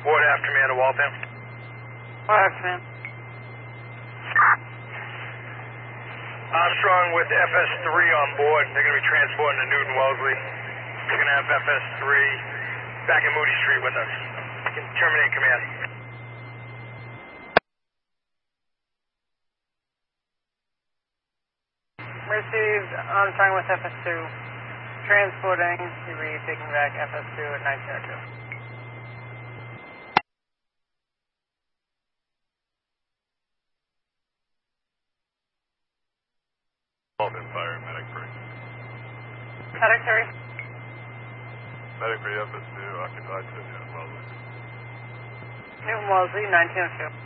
Ward F, Commander Waltham. Ward F, man. Armstrong with FS3 on board. They're going to be transporting to Newton Wellesley. We're going to have FS3 back in Moody Street with us. Terminate command. Received Armstrong with FS2. Transporting, you'll be taking back FS2 at 1902. Fire, medic 3. Medic 3. Medic 3, FS2, occupied to Newton Wellesley. Newton Wellesley, 1902.